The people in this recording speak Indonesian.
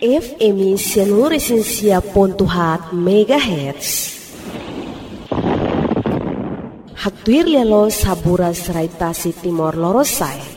FM Sianuresensia.4 MHz. Hatuir lelo sabura serai tasi Timor Lorosai.